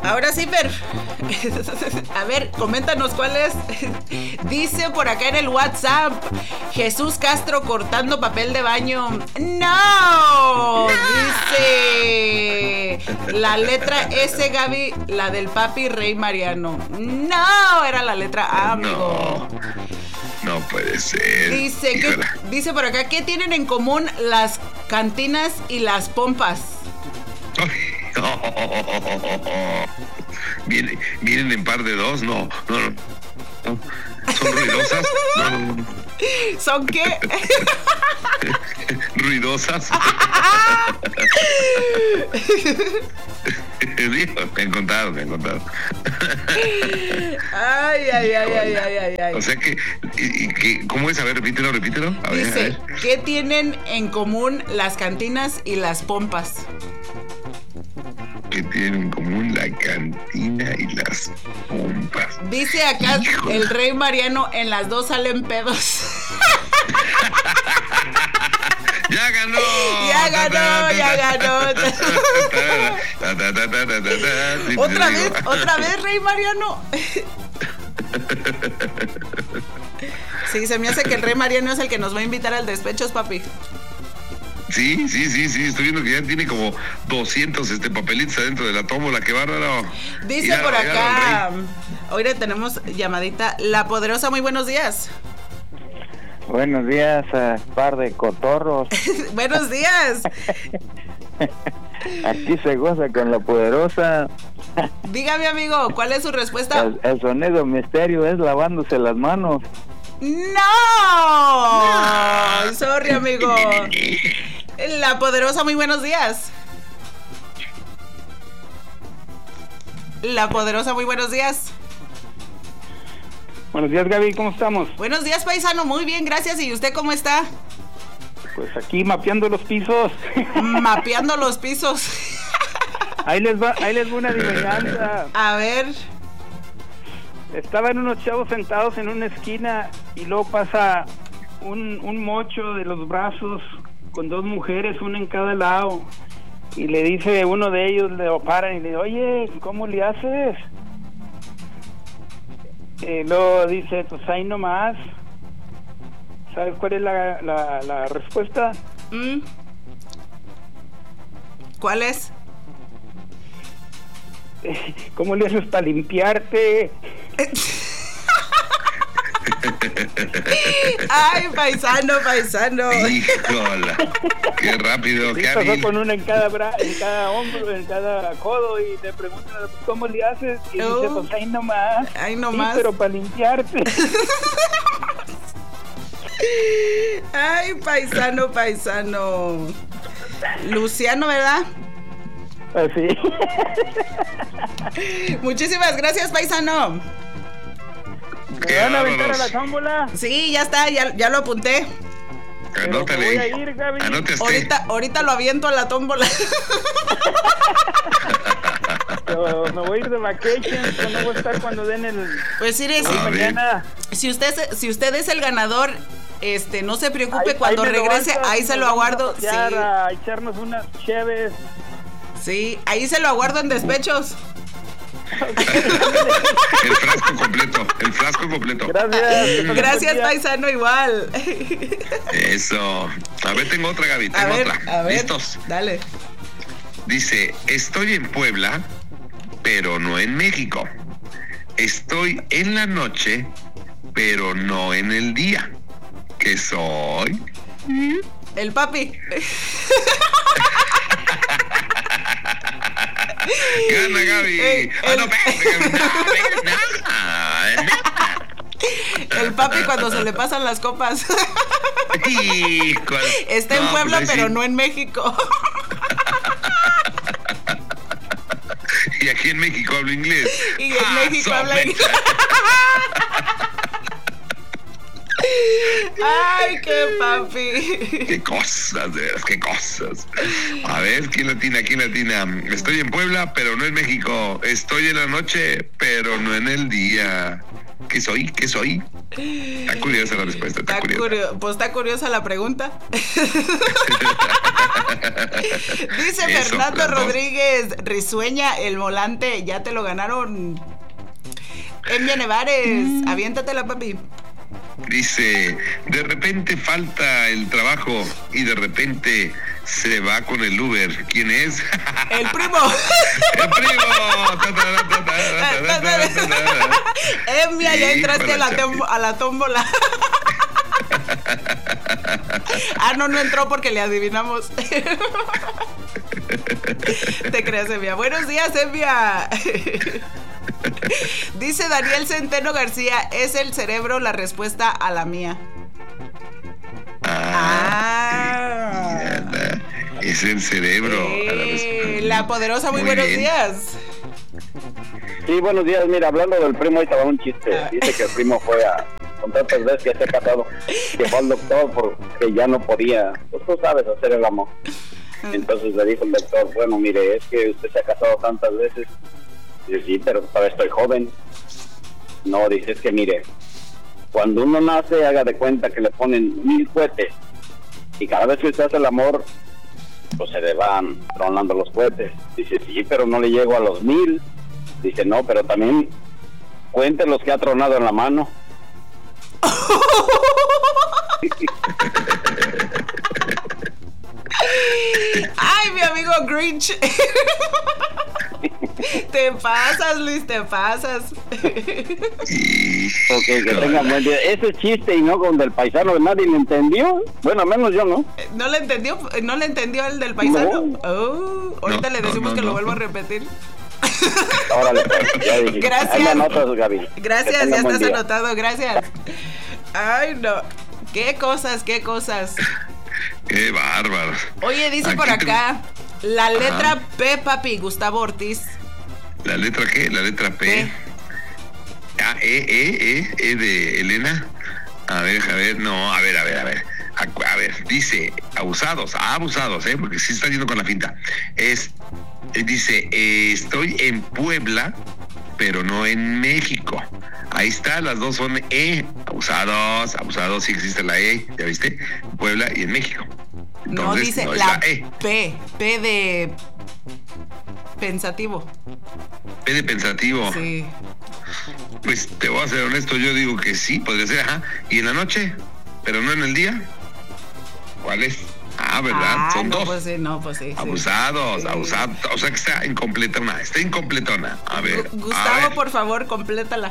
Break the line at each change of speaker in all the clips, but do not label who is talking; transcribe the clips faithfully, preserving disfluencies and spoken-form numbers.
Ahora sí, Fer. A ver, coméntanos cuál es. Dice por acá en el WhatsApp, Jesús Castro cortando papel de baño. ¡No! no. Dice la letra S, Gaby, la del papi Rey Mariano. ¡No! Era la letra A, amigo.
No, no puede ser.
Dice, que, dice por acá, ¿qué tienen en común las cantinas y las pompas?
¿Vienen, ¿Vienen en par de dos? No, no, no. no. ¿Son ruidosas? No, no, no.
¿Son qué?
¿Ruidosas? Me han contado, me han contado.
Ay, ay, ay, ay, ay, ay, ay.
O sea que, y, y, que ¿cómo es? A ver, repítelo, repítelo. A ver,
Dice,
a ver.
¿qué tienen en común las cantinas y las pompas?
Que tienen en común la cantina y las pompas.
Dice acá, híjole, el Rey Mariano, en las dos salen pedos.
¡Ya ganó!
¡Ya ganó! ¡Ya ganó! ¿Otra vez? ¿Otra vez, Rey Mariano? Sí, se me hace que el Rey Mariano es el que nos va a invitar al Despechos, papi.
Sí, sí, sí, sí, estoy viendo que ya tiene como doscientos este, papelitos adentro de la tómbola, qué bárbaro.
Dice ya, por acá, hoy le tenemos llamadita, La Poderosa, muy buenos días.
Buenos días, uh, par de cotorros.
Buenos días.
Aquí se goza con La Poderosa.
Dígame, amigo, ¿cuál es su respuesta?
El, el sonido misterio es lavándose las manos.
¡No! no. Sorry, amigo. La Poderosa, muy buenos días. La Poderosa, muy buenos días.
Buenos días, Gaby, ¿cómo estamos?
Buenos días, paisano, muy bien, gracias. ¿Y usted cómo está?
Pues aquí mapeando los pisos.
Mapeando los pisos.
Ahí les va, ahí les va una adivinanza.
A ver.
Estaban unos chavos sentados en una esquina y luego pasa un, un mocho de los brazos con dos mujeres, una en cada lado, y le dice uno de ellos, le paran y le dice, oye, ¿cómo le haces? Y luego dice, pues ahí nomás. ¿Sabes cuál es la, la, la respuesta?
¿Mm? ¿Cuál es?
¿Cómo le haces para limpiarte?
Ay, paisano, paisano.
Híjola, qué rápido,
sí,
qué
pasó
hábil.
Con una en cada bra en cada hombro, en cada codo y le preguntan, ¿cómo le haces? Y
oh.
dice, pues ahí nomás.
Ahí nomás.
Sí, pero para limpiarte.
Ay, paisano, paisano. Luciano, ¿verdad?
Pues sí.
Muchísimas gracias, paisano.
¿Me van a aventar a la tómbola?
Sí, ya está, ya, ya lo apunté.
Anótale.
Voy a ir, Gaby.
Ahorita, ahorita lo aviento a la tómbola.
Yo me voy a ir de vacation, pero no voy a estar cuando den el...
Pues sí, sí, mañana. Si usted, si usted es el ganador, este, no se preocupe, ahí, cuando ahí regrese, avanza, ahí se lo aguardo.
Sí. A echarnos unas cheves.
Sí, ahí se lo aguardo en Despechos.
El frasco completo, el frasco completo.
Gracias.
Gracias, paisano, igual.
Eso. A ver, tengo otra, Gaby, tengo
a ver,
otra.
A ver,
¿listos?
Dale.
Dice, estoy en Puebla, pero no en México. Estoy en la noche, pero no en el día. ¿Qué soy?
El papi.
Gana, Gaby.
El,
ah, no,
el,
no, no, no.
El papi cuando se le pasan las copas.
Híjole.
Está en
no,
Puebla,
pues
pero
sí.
no en México.
Y aquí en México hablo inglés.
Y en ah, México habla inglés. Ay, qué papi.
Qué cosas, de veras, qué cosas. A ver, ¿quién latina, quién latina? Estoy en Puebla, pero no en México. Estoy en la noche, pero no en el día. ¿Qué soy? ¿Qué soy? Está curiosa la respuesta, está,
está
curiosa.
Curio- pues está curiosa la pregunta. Dice
Eso,
Fernando
las dos.
Rodríguez, risueña, el volante, ya te lo ganaron. Emia Nevares,
Mm.
aviéntatela, papi.
Dice, de repente falta el trabajo y de repente se va con el Uber. ¿Quién es?
El primo.
¡El primo! Ta, ta, ta, ta, ta, ta, ta, ta.
Emia, ya
Hijo
entraste
de
a la,
la
tom- a la tómbola. Ah, no, no entró porque le adivinamos. Te creas, Emia. Buenos días, Emia. Dice Daniel Centeno García, es el cerebro la respuesta a la mía.
Ah,
Ah.
es el cerebro. a la vez.
Eh, la poderosa, muy,
Muy
buenos
bien.
días.
Sí, buenos días. Mira, hablando del primo, ahí estaba un chiste.
Ah.
Dice que el primo fue a, con tantas veces que se ha casado, que fue al doctor porque ya no podía, pues tú sabes, hacer el amor. Entonces le dijo el doctor, bueno, mire, es que usted se ha casado tantas veces. Dice, sí, pero todavía estoy joven. No, dice, es que mire, cuando uno nace, haga de cuenta que le ponen mil cohetes. Y cada vez que usted hace el amor, pues se le van tronando los cohetes. Dice, sí, pero no le llego a los mil. Dice, no, pero también cuente los que ha tronado en la mano.
Ay, mi amigo Grinch. Te pasas, Luis, te pasas.
Ok, que tengan buen día. Ese chiste y no con del paisano que nadie lo entendió. Bueno, al menos yo no.
¿No le entendió? ¿No le entendió el del paisano?
No.
Oh, ahorita
No,
le
no,
decimos
no,
que lo
no.
vuelvo a repetir.
Órale, pues, ya dije.
Gracias.
Ahí me anotas, Gaby. Que
Gracias,
tengan
ya
buen
estás
día.
anotado, gracias. Ay, no. Qué cosas, qué cosas.
Qué bárbaro.
Oye, dice
Aquí
por
tengo-
acá, la letra
Ajá.
P, papi, Gustavo Ortiz.
¿La letra qué? La letra P.
P.
Ah, E, E, E, E de Elena. A ver, a ver, no, a ver, a ver, a ver. A, a ver, dice, abusados, ah, abusados, ¿eh? Porque sí está yendo con la finta. Es, eh, dice, eh, estoy en Puebla, pero no en México. Ahí está, las dos son E, abusados, abusados, sí existe la E, ¿ya viste? En Puebla y en México.
No,
Entonces,
dice
no es
la
E.
P, P de pensativo.
P de pensativo.
Sí.
Pues te voy a ser honesto, yo digo que sí, podría ser, ajá. ¿Y en la noche? ¿Pero no en el día? ¿Cuál es? Ah, ¿verdad?
Ah,
Son
no,
dos.
pues sí, no, pues sí. sí.
Abusados,
Sí.
abusados. O sea que está incompletona, está incompletona. A ver.
Gu-
a
Gustavo,
ver.
por favor, complétala.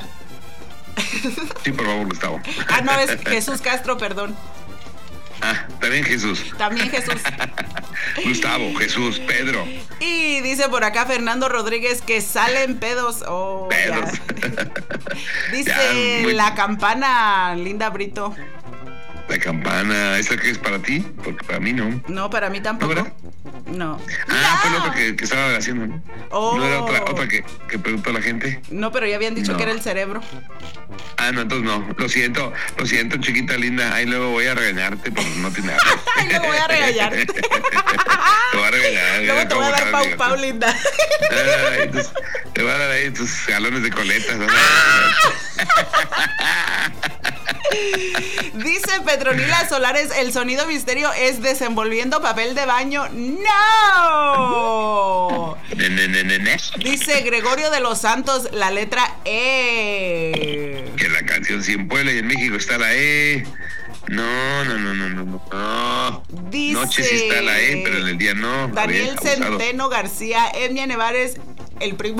Sí, por favor, Gustavo.
Ah, no, es Jesús Castro, perdón.
Ah, también Jesús.
También Jesús.
Gustavo, Jesús, Pedro.
Y dice por acá Fernando Rodríguez que salen pedos. Oh, ya.
Pedros.
Dice
Ya, muy-
la campana, Linda Brito.
La campana, ¿esa qué es para ti? Porque para mí no.
No, para mí tampoco.
¿No, verdad?
No.
Ah, fue la
No.
otra que, que estaba haciendo, ¿no?
Oh.
¿No era otra, otra que, que preguntó la gente?
No, pero ya habían dicho
No.
que era el cerebro.
Ah, no, entonces no. Lo siento, lo siento, chiquita linda. Ahí luego voy a regañarte porque no te nada.
Ay, luego voy a regañarte.
Te voy a regañar.
Luego
mira
te voy a
cómo
dar pau
cara,
pau,
mira.
Linda.
Ay, tus- te voy a dar ahí tus galones de coletas. ¿no?
Dice Petronila Solares, el sonido misterio es desenvolviendo papel de baño. ¡No!
Ne, ne, ne, ne, ne.
Dice Gregorio de los Santos, la letra E.
Que la canción sí en Puebla y en México está la E. No, no, no, no, no, no. no.
Dice
Noche sí está la E, pero en el día no. A
Daniel
ver, abusado.
Centeno García, Emia Nevares, el primo.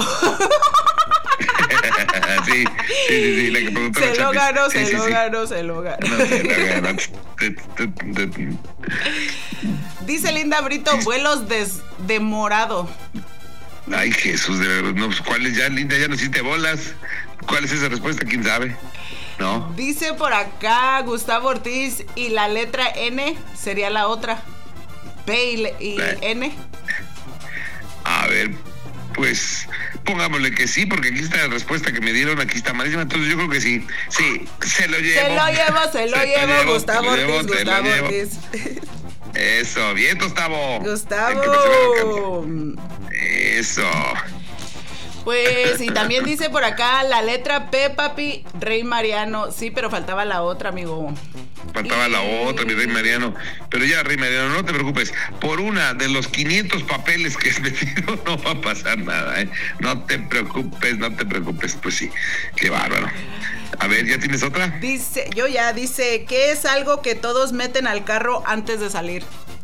sí, sí, sí, sí, la que preguntó la
Se lo
Chapis.
ganó,
Sí,
se
sí,
lo
sí.
ganó, se lo ganó.
No, se la ganó. Te- te- te- te-
Dice Linda Brito, vuelos des- de morado.
Ay, Jesús, de verdad. No, pues, ¿cuál es ya, Linda? Ya no hiciste bolas. ¿Cuál es esa respuesta? ¿Quién sabe? No.
Dice por acá Gustavo Ortiz y la letra N sería la otra. P y, le- y
La-
N.
A ver, pues pongámosle que sí, porque aquí está la respuesta que me dieron, aquí está malísima, entonces yo creo que sí. Sí, se lo llevo.
Se lo llevo, se lo llevo,
llevo,
Gustavo
se lo llevo,
Ortiz,
se lo
Gustavo
llevo.
Ortiz.
Eso, bien, Gustavo.
Gustavo.
El que persevera alcanza. Eso.
Pues, y también dice por acá la letra P, papi, Rey Mariano. Sí, pero faltaba la otra, amigo.
Faltaba y... la otra, mi Rey Mariano. Pero ya, Rey Mariano, no te preocupes. Por una de los quinientos papeles que has metido no va a pasar nada, ¿eh? No te preocupes, no te preocupes. Pues sí, qué bárbaro. A ver, ¿ya tienes otra?
Dice, yo ya, dice, ¿qué es algo que todos meten al carro antes de salir?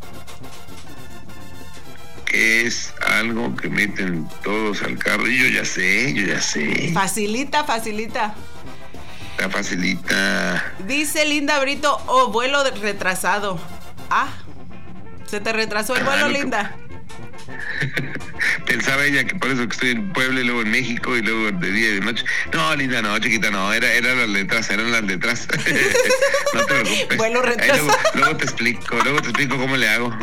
¿Qué es algo que meten todos al carro? Y yo ya sé, yo ya sé.
Facilita, facilita.
Está facilita.
Dice Linda Brito, oh, vuelo retrasado. Ah, ¿se te retrasó el ah, vuelo, no Linda?
Te... Pensaba ella que por eso que estoy en Puebla y luego en México y luego de día y de noche. No, Linda, no, chiquita, no, era, eran las letras, eran las letras. No te preocupes.
Vuelo retrasado.
Luego, luego te explico, luego te explico cómo le hago.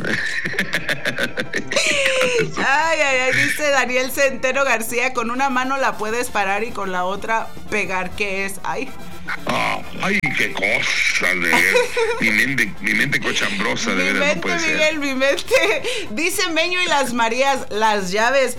Ay, ay, ay, dice Daniel Centeno García, con una mano la puedes parar y con la otra pegar, ¿qué es? Ay.
Oh, ay, qué cosa, de mi mente, mi mente cochambrosa, de verdad, no puede ser.
Miguel, mi mente. Dice Meño y las Marías, las llaves.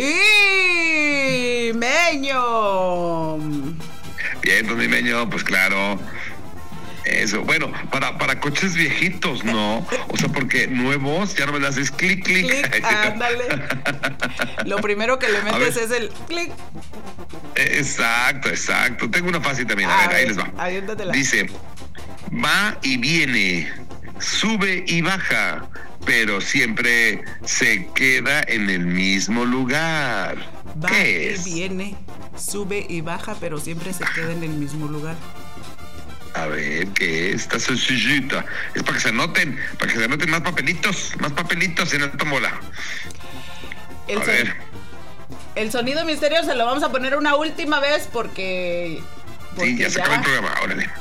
Sí, Meño.
Bien, pues mi Meño, pues claro. Eso, bueno, para, para coches viejitos, no. O sea, porque nuevos ya no me las haces clic, clic.
Clic, ándale. Lo primero que le metes es el clic.
Exacto, exacto. Tengo una fácil también. A, a ver, ver, ahí les va.
Aviéntatela.
Dice, va y viene, sube y baja, pero siempre se queda en el mismo lugar.
Va
¿Qué
y
es?
viene, sube y baja, pero siempre se queda en el mismo lugar.
A ver, ¿qué es? Está sencillita. Es para que se anoten, para que se anoten más papelitos, más papelitos en la tómbola.
El
a
son...
ver.
El sonido misterio se lo vamos a poner una última vez porque... porque
sí, ya se acabó el programa, órale.